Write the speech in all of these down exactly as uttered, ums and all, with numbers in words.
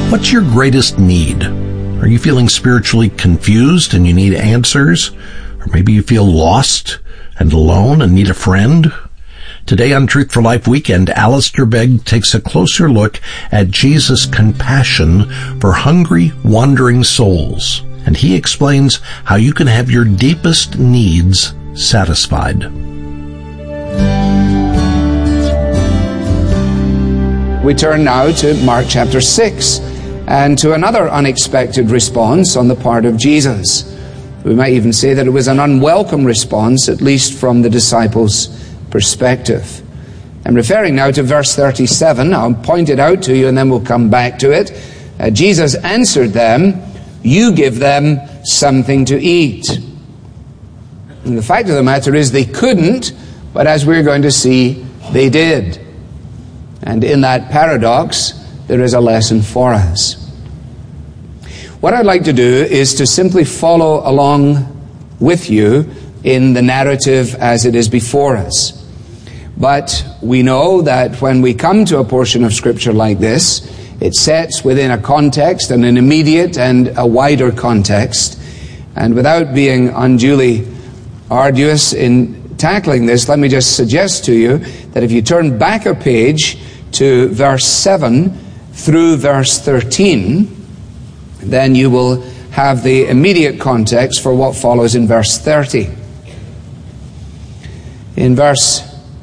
What's your greatest need? Are you feeling spiritually confused and you need answers? Or maybe you feel lost and alone and need a friend? Today on Truth for Life Weekend, Alistair Begg takes a closer look at Jesus' compassion for hungry, wandering souls. And he explains how you can have your deepest needs satisfied. We turn now to Mark chapter six and to another unexpected response on the part of Jesus. We might even say that it was an unwelcome response, at least from the disciples' perspective. I'm referring now to verse thirty-seven. I'll point it out to you and then we'll come back to it. Uh, Jesus answered them, "You give them something to eat." And the fact of the matter is they couldn't, but as we're going to see, they did. And in that paradox, there is a lesson for us. What I'd like to do is to simply follow along with you in the narrative as it is before us. But we know that when we come to a portion of Scripture like this, it sets within a context, and an immediate and a wider context. And without being unduly arduous in tackling this, let me just suggest to you that if you turn back a page to verse seven through verse thirteen, then you will have the immediate context for what follows in verse thirty. In verse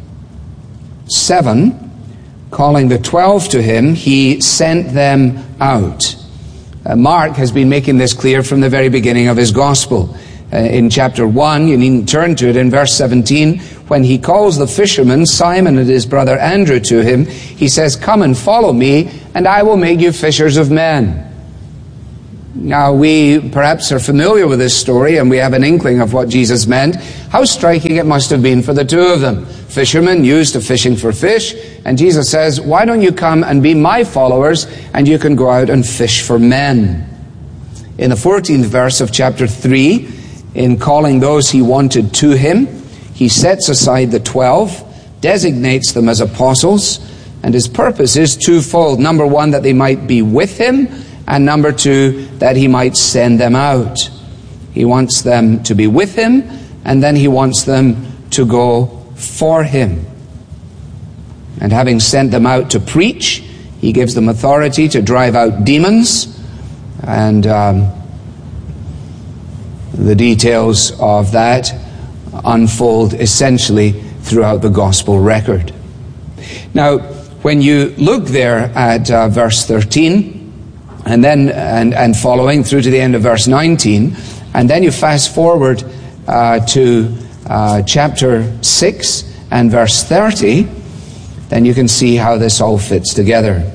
seven, calling the twelve to him, he sent them out. Uh, Mark has been making this clear from the very beginning of his gospel. Uh, in chapter one, you needn't turn to it, in verse seventeen, when he calls the fishermen, Simon and his brother Andrew, to him, he says, "Come and follow me, and I will make you fishers of men." Now, we perhaps are familiar with this story, and we have an inkling of what Jesus meant. How striking it must have been for the two of them. Fishermen used to fishing for fish, and Jesus says, "Why don't you come and be my followers, and you can go out and fish for men." In the fourteenth verse of chapter three, in calling those he wanted to him, he sets aside the twelve, designates them as apostles, and his purpose is twofold. Number one, that they might be with him, and number two, that he might send them out. He wants them to be with him, and then he wants them to go for him. And having sent them out to preach, he gives them authority to drive out demons, and um, the details of that unfold essentially throughout the gospel record. Now, when you look there at uh, verse thirteen, and then and, and following through to the end of verse nineteen, and then you fast forward uh, to uh, chapter six and verse thirty, then you can see how this all fits together.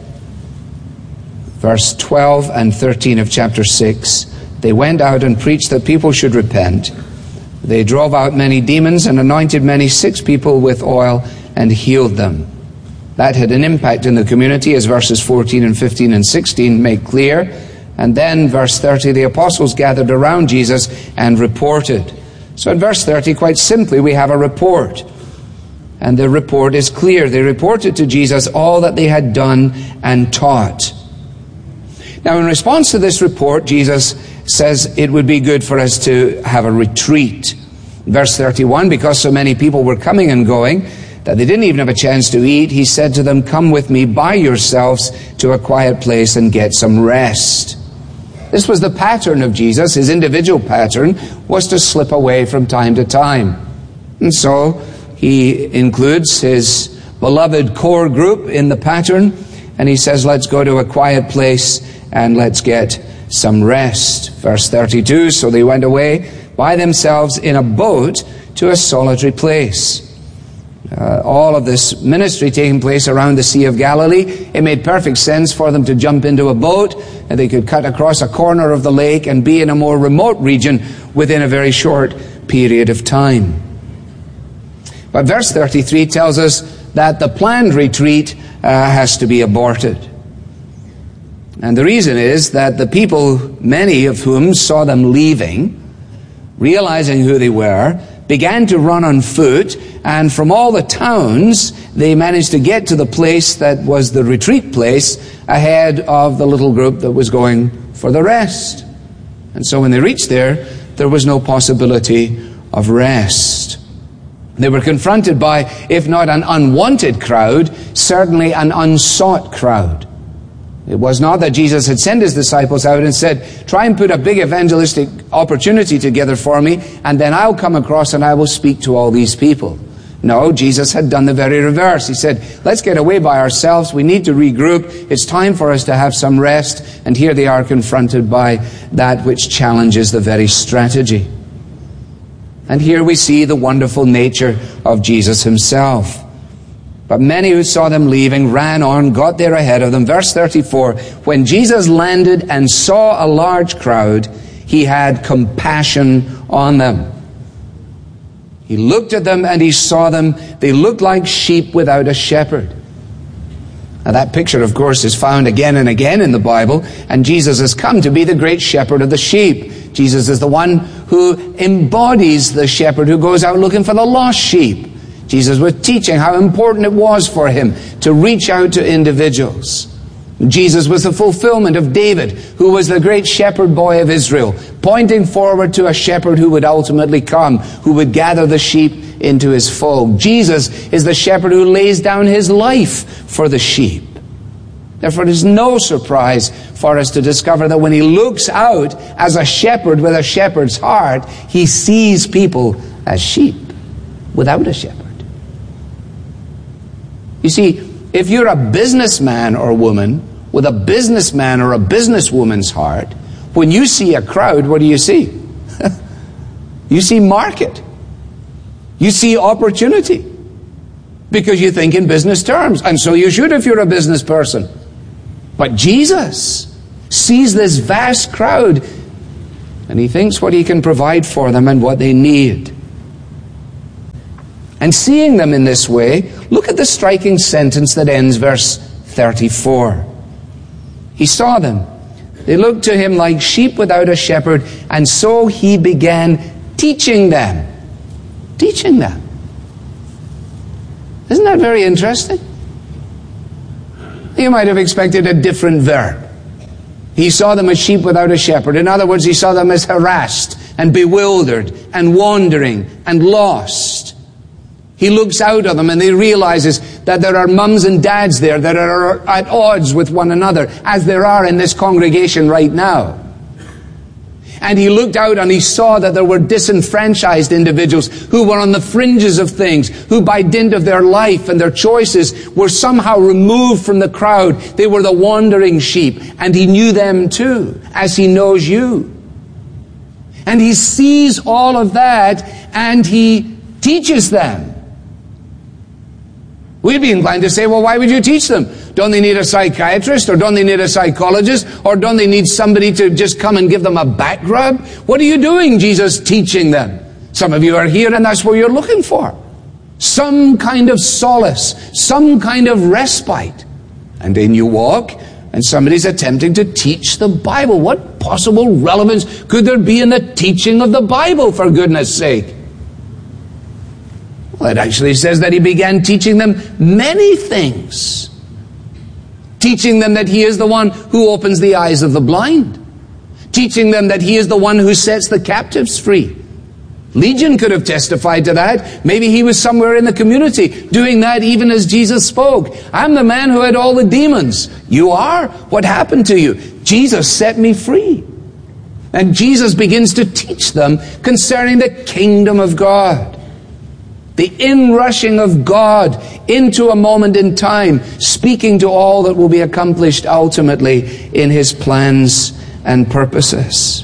Verse twelve and thirteen of chapter six, they went out and preached that people should repent. They drove out many demons and anointed many sick people with oil and healed them. That had an impact in the community, as verses fourteen and fifteen and sixteen make clear. And then verse thirty, the apostles gathered around Jesus and reported. So in verse thirty, quite simply, we have a report. And the report is clear. They reported to Jesus all that they had done and taught. Now, in response to this report, Jesus says it would be good for us to have a retreat. Verse thirty-one, because so many people were coming and going that they didn't even have a chance to eat, he said to them, "Come with me by yourselves to a quiet place and get some rest." This was the pattern of Jesus. His individual pattern was to slip away from time to time. And so he includes his beloved core group in the pattern, and he says, let's go to a quiet place and let's get some rest. Verse thirty-two, so they went away by themselves in a boat to a solitary place. Uh, all of this ministry taking place around the Sea of Galilee, it made perfect sense for them to jump into a boat, and they could cut across a corner of the lake and be in a more remote region within a very short period of time. But verse thirty-three tells us that the planned retreat uh, has to be aborted. And the reason is that the people, many of whom saw them leaving, realizing who they were, began to run on foot, and from all the towns, they managed to get to the place that was the retreat place ahead of the little group that was going for the rest. And so when they reached there, there was no possibility of rest. They were confronted by, if not an unwanted crowd, certainly an unsought crowd. It was not that Jesus had sent his disciples out and said, try and put a big evangelistic opportunity together for me, and then I'll come across and I will speak to all these people. No, Jesus had done the very reverse. He said, let's get away by ourselves. We need to regroup. It's time for us to have some rest. And here they are confronted by that which challenges the very strategy. And here we see the wonderful nature of Jesus himself. But many who saw them leaving ran on, got there ahead of them. Verse thirty-four, when Jesus landed and saw a large crowd, he had compassion on them. He looked at them and he saw them. They looked like sheep without a shepherd. Now that picture, of course, is found again and again in the Bible, and Jesus has come to be the great shepherd of the sheep. Jesus is the one who embodies the shepherd who goes out looking for the lost sheep. Jesus was teaching how important it was for him to reach out to individuals. Jesus was the fulfillment of David, who was the great shepherd boy of Israel, pointing forward to a shepherd who would ultimately come, who would gather the sheep into his fold. Jesus is the shepherd who lays down his life for the sheep. Therefore, it is no surprise for us to discover that when he looks out as a shepherd with a shepherd's heart, he sees people as sheep without a shepherd. You see, if you're a businessman or woman with a businessman or a businesswoman's heart, when you see a crowd, what do you see? You see market. You see opportunity. Because you think in business terms. And so you should if you're a business person. But Jesus sees this vast crowd and he thinks what he can provide for them and what they need. And seeing them in this way, look at the striking sentence that ends verse thirty-four. He saw them. They looked to him like sheep without a shepherd, and so he began teaching them. Teaching them. Isn't that very interesting? You might have expected a different verb. He saw them as sheep without a shepherd. In other words, he saw them as harassed and bewildered and wandering and lost. He looks out at them and he realizes that there are mums and dads there that are at odds with one another, as there are in this congregation right now. And he looked out and he saw that there were disenfranchised individuals who were on the fringes of things, who by dint of their life and their choices were somehow removed from the crowd. They were the wandering sheep, and he knew them too, as he knows you. And he sees all of that and he teaches them. We'd be inclined to say, well, why would you teach them? Don't they need a psychiatrist, or don't they need a psychologist, or don't they need somebody to just come and give them a back rub? What are you doing, Jesus, teaching them? Some of you are here and that's what you're looking for. Some kind of solace, some kind of respite. And then you walk and somebody's attempting to teach the Bible. What possible relevance could there be in the teaching of the Bible, for goodness sake? Well, it actually says that he began teaching them many things. Teaching them that he is the one who opens the eyes of the blind. Teaching them that he is the one who sets the captives free. Legion could have testified to that. Maybe he was somewhere in the community doing that even as Jesus spoke. I'm the man who had all the demons. You are? What happened to you? Jesus set me free. And Jesus begins to teach them concerning the kingdom of God. The inrushing of God into a moment in time, speaking to all that will be accomplished ultimately in his plans and purposes.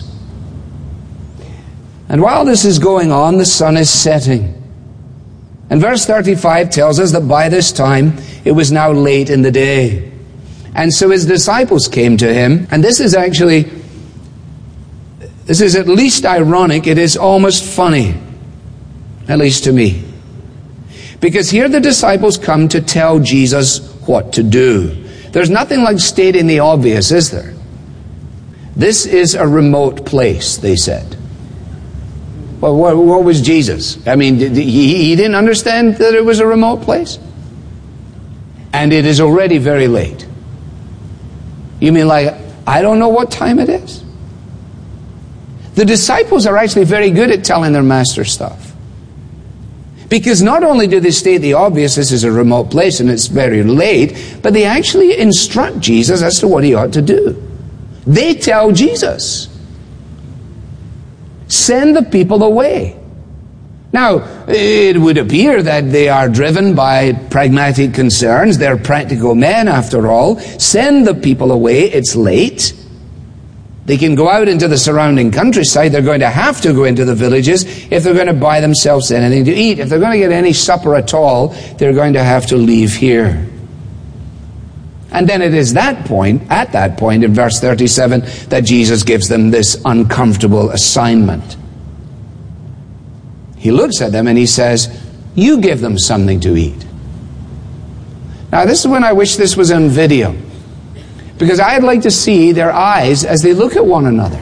And while this is going on, the sun is setting. And verse thirty-five tells us that by this time it was now late in the day. And so his disciples came to him, and this is actually, this is at least ironic, it is almost funny, at least to me. Because here the disciples come to tell Jesus what to do. There's nothing like stating the obvious, is there? This is a remote place, they said. Well, what, what was Jesus? I mean, did, he, he didn't understand that it was a remote place? And it is already very late. You mean like, I don't know what time it is? The disciples are actually very good at telling their master stuff. Because not only do they state the obvious, this is a remote place and it's very late, but they actually instruct Jesus as to what he ought to do. They tell Jesus, send the people away. Now, it would appear that they are driven by pragmatic concerns. They're practical men, after all. Send the people away. It's late. They can go out into the surrounding countryside. They're going to have to go into the villages if they're going to buy themselves anything to eat. If they're going to get any supper at all, they're going to have to leave here. And then it is that point, at that point in verse thirty-seven, that Jesus gives them this uncomfortable assignment. He looks at them and he says, you give them something to eat. Now this is when I wish this was on video, because I'd like to see their eyes as they look at one another.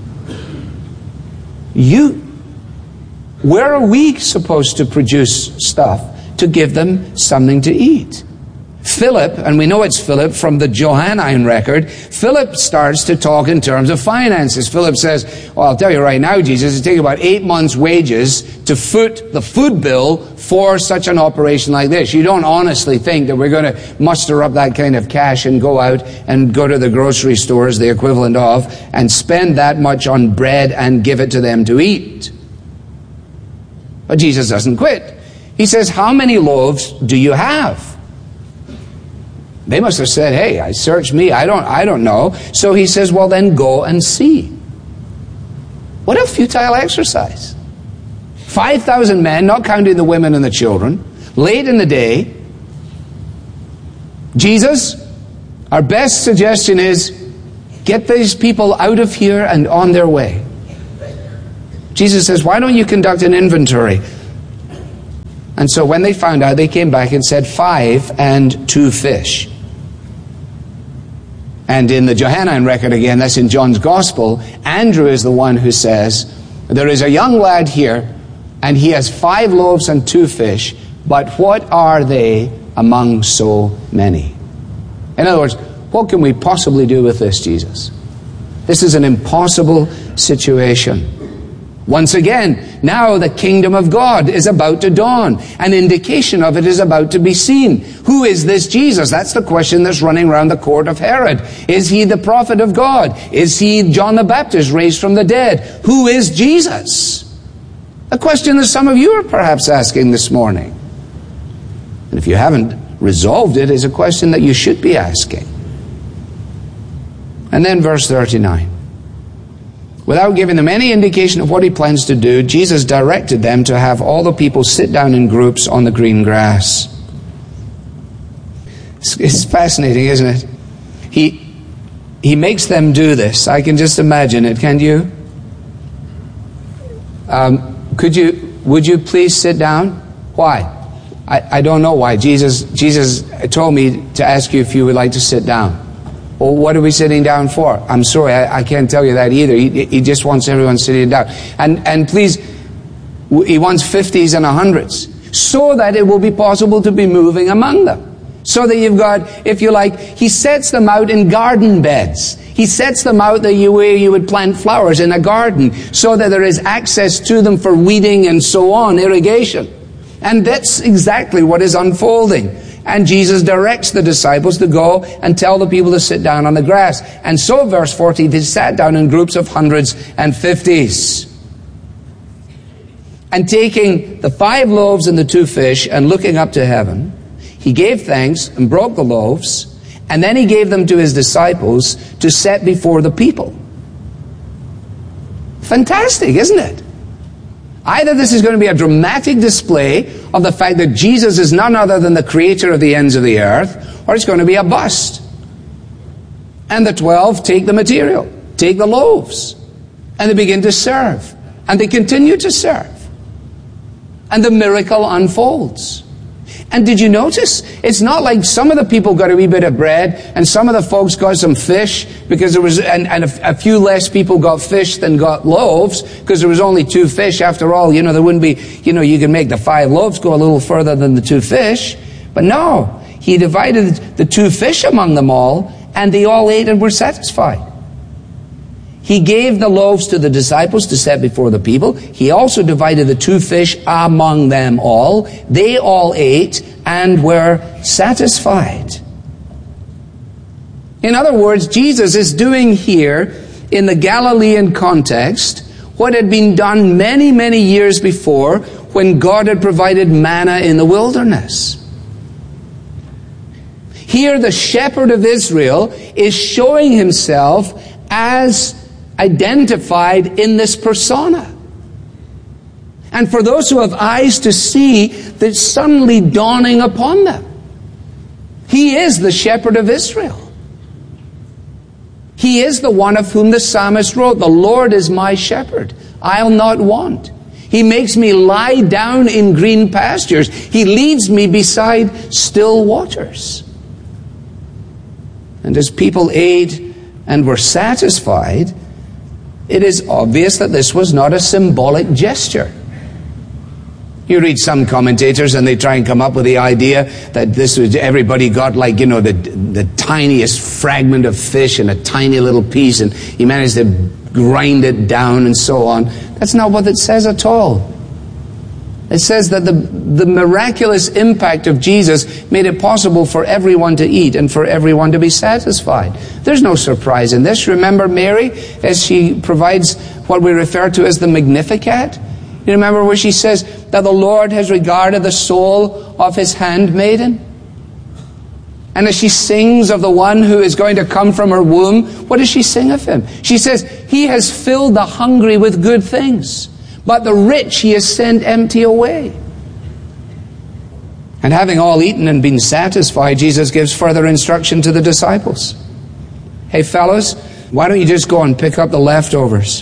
You, where are we supposed to produce stuff to give them something to eat? Philip, and we know it's Philip from the Johannine record, Philip starts to talk in terms of finances. Philip says, well, I'll tell you right now, Jesus, it takes about eight months' wages to foot the food bill for such an operation like this. You don't honestly think that we're going to muster up that kind of cash and go out and go to the grocery stores, the equivalent of, and spend that much on bread and give it to them to eat. But Jesus doesn't quit. He says, how many loaves do you have? They must have said, hey, I searched me, I don't, I don't know. So he says, well then go and see. What a futile exercise. five thousand men, not counting the women and the children, late in the day. Jesus, our best suggestion is, get these people out of here and on their way. Jesus says, why don't you conduct an inventory? And so when they found out, they came back and said, five and two fish. And in the Johannine record again, that's in John's Gospel, Andrew is the one who says, there is a young lad here, and he has five loaves and two fish, but what are they among so many? In other words, what can we possibly do with this, Jesus? This is an impossible situation. Once again, now the kingdom of God is about to dawn. An indication of it is about to be seen. Who is this Jesus? That's the question that's running around the court of Herod. Is he the prophet of God? Is he John the Baptist raised from the dead? Who is Jesus? A question that some of you are perhaps asking this morning. And if you haven't resolved it, is a question that you should be asking. And then verse thirty-nine. Without giving them any indication of what he plans to do, Jesus directed them to have all the people sit down in groups on the green grass. It's, it's fascinating, isn't it? He, he makes them do this. I can just imagine it, can't you? Um, could you, would you please sit down? Why? I, I don't know why. Jesus, Jesus told me to ask you if you would like to sit down. Well, what are we sitting down for? I'm sorry, I, I can't tell you that either. He, he just wants everyone sitting down. And, and please, he wants fifties and hundreds, so that it will be possible to be moving among them. So that you've got, if you like, he sets them out in garden beds. He sets them out the way you would plant flowers in a garden, so that there is access to them for weeding and so on, irrigation. And that's exactly what is unfolding. And Jesus directs the disciples to go and tell the people to sit down on the grass. And so, verse forty, they sat down in groups of hundreds and fifties. And taking the five loaves and the two fish and looking up to heaven, he gave thanks and broke the loaves, and then he gave them to his disciples to set before the people. Fantastic, isn't it? Either this is going to be a dramatic display of the fact that Jesus is none other than the creator of the ends of the earth, or it's going to be a bust. And the twelve take the material, take the loaves, and they begin to serve. And they continue to serve. And the miracle unfolds. And did you notice? It's not like some of the people got a wee bit of bread and some of the folks got some fish because there was, and, and a, a few less people got fish than got loaves because there was only two fish after all. You know, there wouldn't be, you know, you can make the five loaves go a little further than the two fish. But no, he divided the two fish among them all and they all ate and were satisfied. He gave the loaves to the disciples to set before the people. He also divided the two fish among them all. They all ate and were satisfied. In other words, Jesus is doing here, in the Galilean context, what had been done many, many years before when God had provided manna in the wilderness. Here, the shepherd of Israel is showing himself as identified in this persona. And for those who have eyes to see, that's suddenly dawning upon them. He is the shepherd of Israel. He is the one of whom the psalmist wrote, "The Lord is my shepherd, I'll not want. He makes me lie down in green pastures. He leads me beside still waters." And as people ate and were satisfied, it is obvious that this was not a symbolic gesture. You read some commentators and they try and come up with the idea that this was, everybody got like, you know, the, the tiniest fragment of fish and a tiny little piece and he managed to grind it down and so on. That's not what it says at all. It says that the, the miraculous impact of Jesus made it possible for everyone to eat and for everyone to be satisfied. There's no surprise in this. Remember Mary as she provides what we refer to as the Magnificat? You remember where she says that the Lord has regarded the soul of his handmaiden? And as she sings of the one who is going to come from her womb, what does she sing of him? She says, "He has filled the hungry with good things, but the rich he has sent empty away." And having all eaten and been satisfied, Jesus gives further instruction to the disciples. "Hey fellows, why don't you just go and pick up the leftovers?"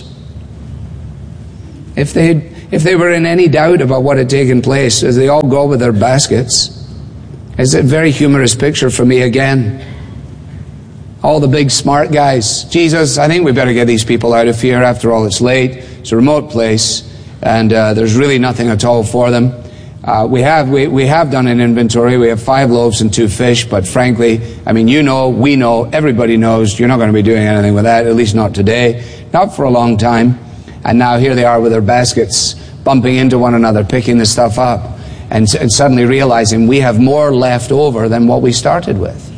If they if they were in any doubt about what had taken place, as they all go with their baskets, it's a very humorous picture for me again. All the big smart guys. "Jesus, I think we better get these people out of here. After all, it's late. It's a remote place. And uh, there's really nothing at all for them. Uh, we have we, we have done an inventory. We have five loaves and two fish. But frankly, I mean, you know, we know, everybody knows you're not going to be doing anything with that, at least not today. Not for a long time." And now here they are with their baskets, bumping into one another, picking the stuff up, and, and suddenly realizing we have more left over than what we started with.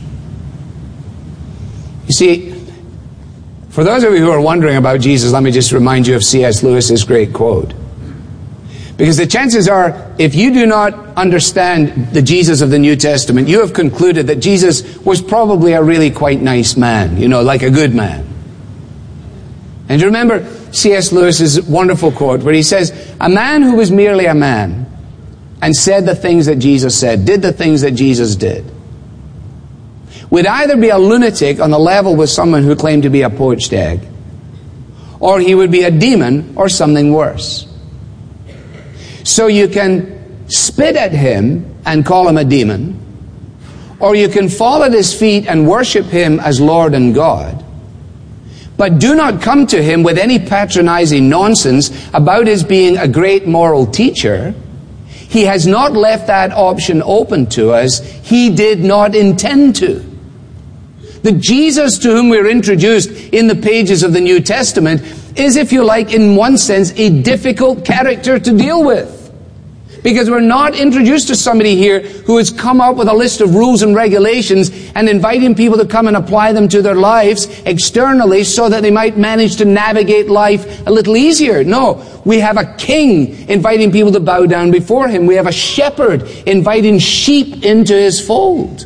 You see, for those of you who are wondering about Jesus, let me just remind you of C S Lewis's great quote. Because the chances are, if you do not understand the Jesus of the New Testament, you have concluded that Jesus was probably a really quite nice man, you know, like a good man. And you remember C S Lewis's wonderful quote where he says, "A man who was merely a man and said the things that Jesus said, did the things that Jesus did, would either be a lunatic on the level with someone who claimed to be a poached egg, or he would be a demon or something worse. So you can spit at him and call him a demon, or you can fall at his feet and worship him as Lord and God. But do not come to him with any patronizing nonsense about his being a great moral teacher. He has not left that option open to us. He did not intend to." The Jesus to whom we're introduced in the pages of the New Testament is, if you like, in one sense, a difficult character to deal with. Because we're not introduced to somebody here who has come up with a list of rules and regulations and inviting people to come and apply them to their lives externally so that they might manage to navigate life a little easier. No, we have a king inviting people to bow down before him. We have a shepherd inviting sheep into his fold.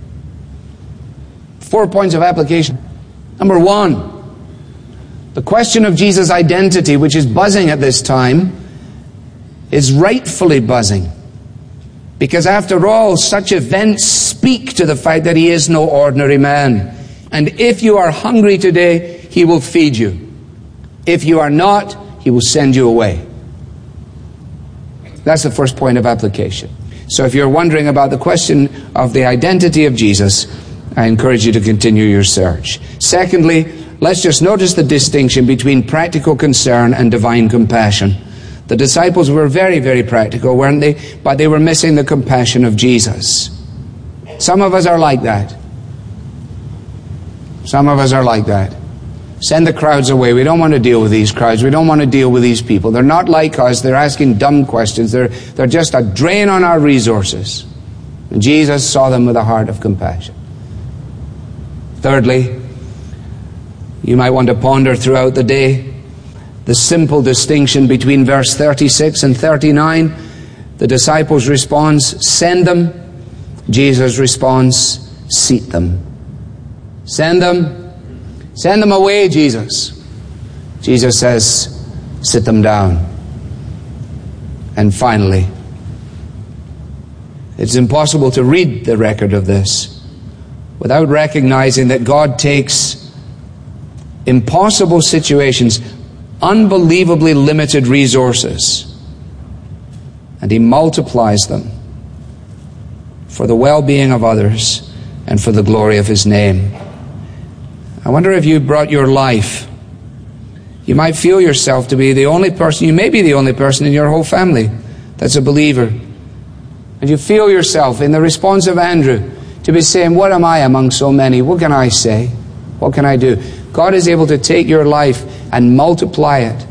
Four points of application. Number one, the question of Jesus' identity, which is buzzing at this time, is rightfully buzzing. Because after all, such events speak to the fact that he is no ordinary man. And if you are hungry today, he will feed you. If you are not, he will send you away. That's the first point of application. So if you're wondering about the question of the identity of Jesus, I encourage you to continue your search. Secondly, let's just notice the distinction between practical concern and divine compassion. The disciples were very, very practical, weren't they? But they were missing the compassion of Jesus. Some of us are like that. Some of us are like that. Send the crowds away. We don't want to deal with these crowds. We don't want to deal with these people. They're not like us. They're asking dumb questions. They're, they're just a drain on our resources. And Jesus saw them with a heart of compassion. Thirdly, you might want to ponder throughout the day the simple distinction between verse thirty-six and thirty-nine. The disciples' response, send them. Jesus' response, seat them. Send them. Send them away, Jesus. Jesus says, sit them down. And finally, it's impossible to read the record of this without recognizing that God takes impossible situations, unbelievably limited resources, and He multiplies them for the well-being of others and for the glory of His name. I wonder if you brought your life. You might feel yourself to be the only person, you may be the only person in your whole family that's a believer. And you feel yourself, in the response of Andrew, to be saying, what am I among so many? What can I say? What can I do? God is able to take your life and multiply it.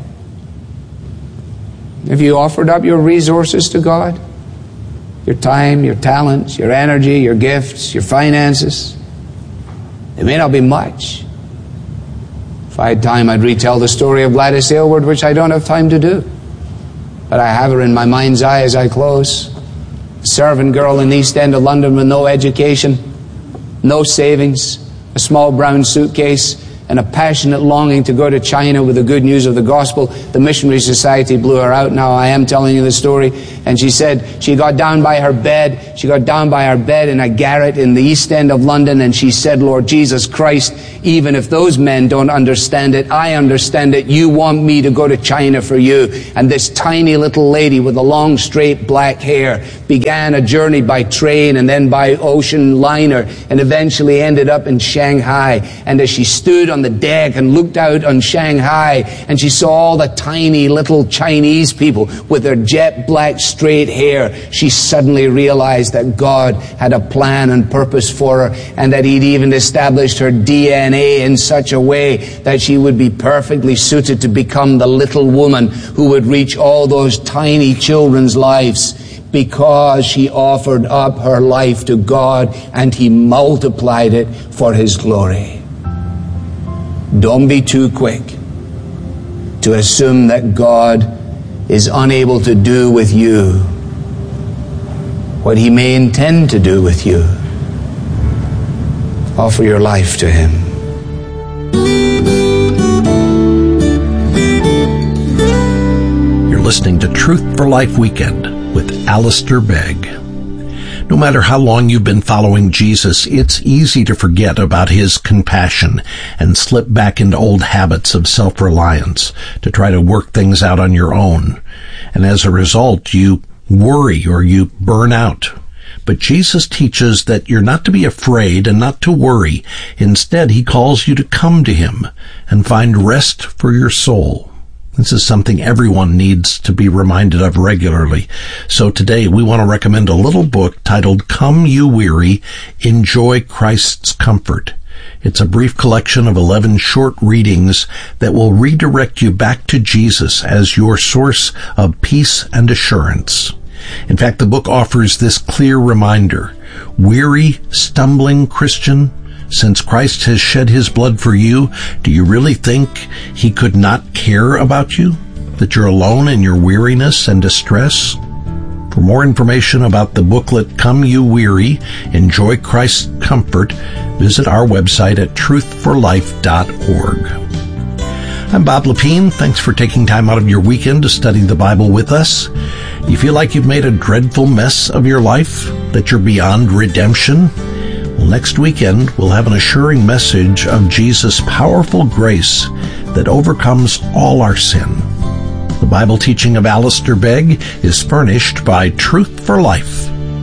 Have you offered up your resources to God? Your time, your talents, your energy, your gifts, your finances? It may not be much. If I had time, I'd retell the story of Gladys Aylward, which I don't have time to do. But I have her in my mind's eye as I close. A servant girl in the East End of London with no education, no savings, a small brown suitcase, and a passionate longing to go to China with the good news of the gospel. The Missionary Society blew her out. Now I am telling you the story. And she said she got down by her bed. She got down by her bed in a garret in the East End of London, and she said, Lord Jesus Christ, even if those men don't understand it, I understand it. You want me to go to China for you. And this tiny little lady with the long, straight black hair began a journey by train and then by ocean liner and eventually ended up in Shanghai. And as she stood on the deck and looked out on Shanghai, and she saw all the tiny little Chinese people with their jet black straight hair, she suddenly realized that God had a plan and purpose for her, and that He'd even established her D N A in such a way that she would be perfectly suited to become the little woman who would reach all those tiny children's lives, because she offered up her life to God and He multiplied it for His glory. Don't be too quick to assume that God is unable to do with you what He may intend to do with you. Offer your life to Him. You're listening to Truth for Life Weekend with Alistair Begg. No matter how long you've been following Jesus, it's easy to forget about His compassion and slip back into old habits of self-reliance to try to work things out on your own. And as a result, you worry or you burn out. But Jesus teaches that you're not to be afraid and not to worry. Instead, He calls you to come to Him and find rest for your soul. This is something everyone needs to be reminded of regularly. So today we want to recommend a little book titled Come You Weary, Enjoy Christ's Comfort. It's a brief collection of eleven short readings that will redirect you back to Jesus as your source of peace and assurance. In fact, the book offers this clear reminder. Weary, stumbling Christian, since Christ has shed His blood for you, do you really think He could not care about you? That you're alone in your weariness and distress? For more information about the booklet Come You Weary, Enjoy Christ's Comfort, visit our website at truth for life dot org. I'm Bob Lepine. Thanks for taking time out of your weekend to study the Bible with us. You feel like you've made a dreadful mess of your life? That you're beyond redemption? Well, next weekend, we'll have an assuring message of Jesus' powerful grace that overcomes all our sin. The Bible teaching of Alistair Begg is furnished by Truth for Life.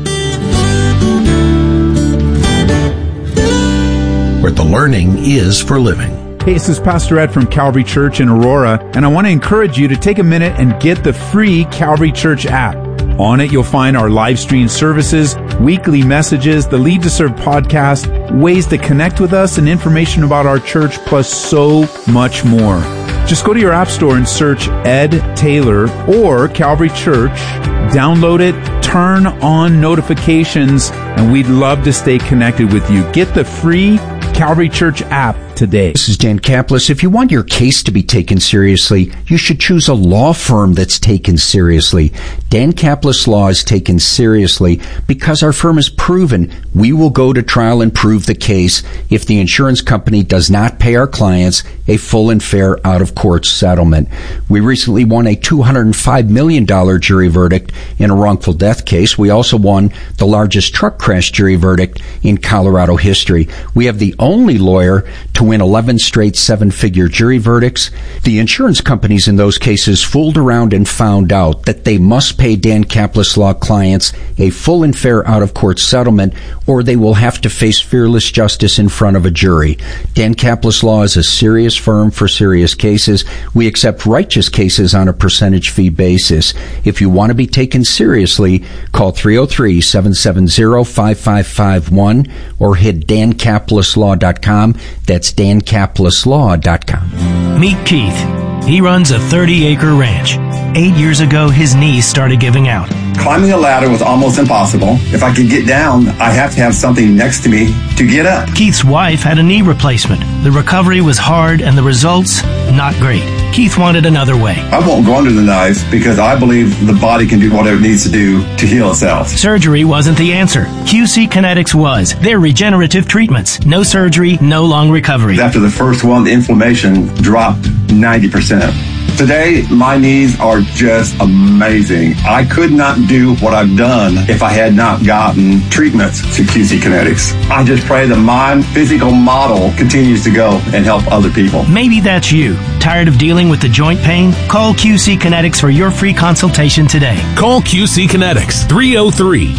learning is for living. Hey, this is Pastor Ed from Calvary Church in Aurora, and I want to encourage you to take a minute and get the free Calvary Church app. On it, you'll find our live stream services, weekly messages, the Lead to Serve podcast, ways to connect with us, and information about our church, plus so much more. Just go to your app store and search Ed Taylor or Calvary Church, download it, turn on notifications, and we'd love to stay connected with you. Get the free Calvary Church app today. This is Dan Kaplis. If you want your case to be taken seriously, you should choose a law firm that's taken seriously. Dan Kaplis Law is taken seriously because our firm has proven we will go to trial and prove the case if the insurance company does not pay our clients a full and fair out-of-court settlement. We recently won a two hundred five million dollars jury verdict in a wrongful death case. We also won the largest truck crash jury verdict in Colorado history. We have the only lawyer to win eleven straight seven-figure jury verdicts. The insurance companies in those cases fooled around and found out that they must pay Dan Kaplis Law clients a full and fair out-of-court settlement, or they will have to face fearless justice in front of a jury. Dan Kaplis Law is a serious firm for serious cases. We accept righteous cases on a percentage fee basis. If you want to be taken seriously, call three oh three, seven seven zero, five five five one or hit dan kaplis law dot com. That's dan kaplis law dot com. Meet Keith. He runs a thirty-acre ranch. Eight years ago, his knees started giving out. Climbing a ladder was almost impossible. If I could get down, I have to have something next to me to get up. Keith's wife had a knee replacement. The recovery was hard and the results, not great. Keith wanted another way. I won't go under the knife because I believe the body can do whatever it needs to do to heal itself. Surgery wasn't the answer. Q C Kinetics was. They're regenerative treatments. No surgery, no long recovery. After the first one, the inflammation dropped ninety percent. Today, my knees are just amazing. I could not do what I've done if I had not gotten treatments to Q C Kinetics. I just pray that my physical model continues to go and help other people. Maybe that's you. Tired of dealing with the joint pain? Call Q C Kinetics for your free consultation today. Call Q C Kinetics, three oh three,